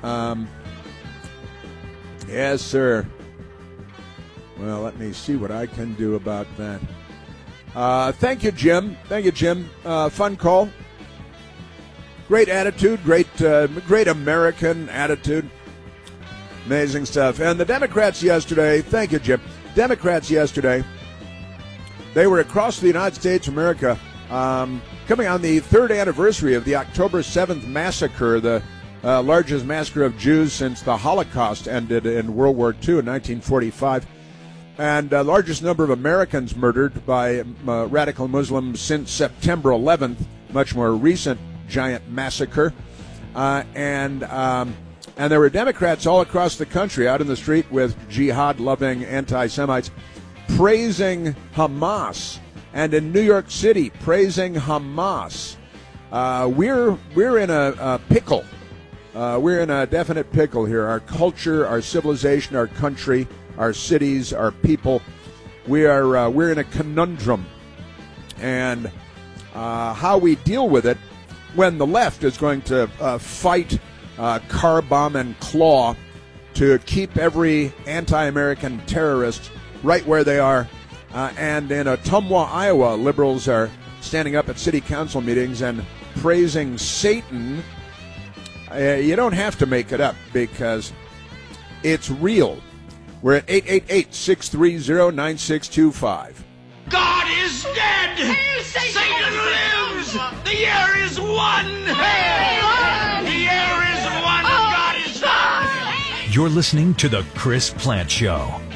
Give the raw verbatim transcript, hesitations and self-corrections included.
Um, yes, sir. Well, let me see what I can do about that. Uh, thank you, Jim. Thank you, Jim. Uh, fun call. Great attitude. Great, uh, great American attitude. Amazing stuff. And the Democrats yesterday, thank you, Jim. Democrats yesterday, they were across the United States of America, um, coming on the third anniversary of the October seventh massacre, the uh, largest massacre of Jews since the Holocaust ended in World War Two in nineteen forty-five, and the uh, largest number of Americans murdered by uh, radical Muslims since September eleventh, much more recent giant massacre. Uh, and... Um, And there were Democrats all across the country out in the street with jihad-loving anti-Semites praising Hamas, and in New York City praising Hamas. Uh, we're we're in a, a pickle. Uh, we're in a definite pickle here. Our culture, our civilization, our country, our cities, our people. We are uh, we're in a conundrum, and uh, how we deal with it when the left is going to uh, fight. Uh, car bomb and claw to keep every anti-American terrorist right where they are. Uh, and in Ottumwa, Iowa, liberals are standing up at city council meetings and praising Satan. Uh, you don't have to make it up because it's real. We're at eight eight eight, six three zero, nine six two five. God is dead! Hail Satan! Satan lives! The year is one! Hail! The year is one! God is dead! You're listening to The Chris Plant Show.